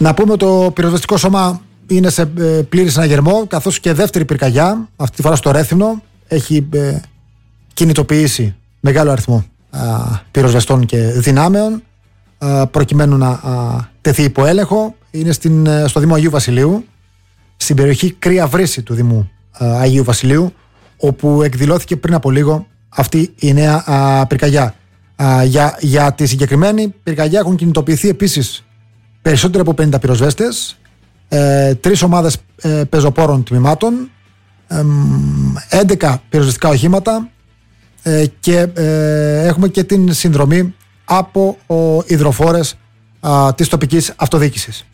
Να πούμε ότι το πυροσβεστικό σώμα είναι σε πλήρη συναγερμό, καθώς και δεύτερη πυρκαγιά, αυτή τη φορά στο Ρέθυμνο, έχει κινητοποιήσει μεγάλο αριθμό πυροσβεστών και δυνάμεων προκειμένου να τεθεί υπό έλεγχο. Είναι στο Δήμο Αγίου Βασιλείου, στην περιοχή Κρύα Βρύση του Δήμου Αγίου Βασιλείου, όπου εκδηλώθηκε πριν από λίγο αυτή η νέα πυρκαγιά. Για τη συγκεκριμένη πυρκαγιά έχουν κινητοποιηθεί επίσης περισσότερο από 50 πυροσβέστες, 3 ομάδες πεζοπόρων τμήματων, 11 πυροσβεστικά οχήματα και έχουμε και την συνδρομή από υδροφόρες της τοπικής αυτοδιοίκησης.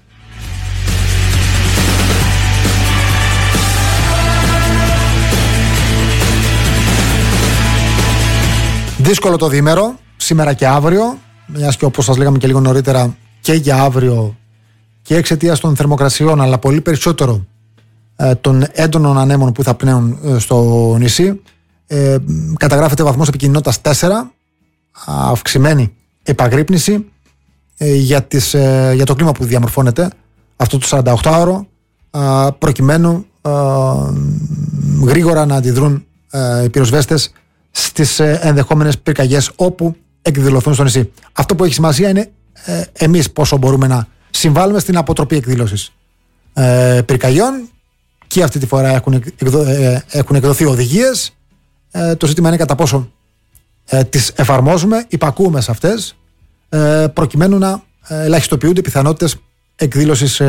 Δύσκολο το διήμερο, σήμερα και αύριο, μιας και όπως σας λέγαμε και λίγο νωρίτερα, και για αύριο και εξαιτίας των θερμοκρασιών, αλλά πολύ περισσότερο των έντονων ανέμων που θα πνέουν στο νησί. Καταγράφεται βαθμός επικινδυνότητας 4, αυξημένη επαγρύπνηση για το κλίμα που διαμορφώνεται αυτό το 48ωρο, προκειμένου γρήγορα να αντιδρούν οι πυροσβέστες στις ενδεχόμενες πυρκαγιές όπου εκδηλωθούν στο νησί. Αυτό που έχει σημασία είναι εμείς πόσο μπορούμε να συμβάλλουμε στην αποτροπή εκδήλωσης πυρκαγιών, και αυτή τη φορά έχουν εκδοθεί οδηγίες. Το ζήτημα είναι κατά πόσο τις εφαρμόζουμε, υπακούουμε σε αυτές, προκειμένου να ελαχιστοποιούνται οι πιθανότητες εκδήλωσης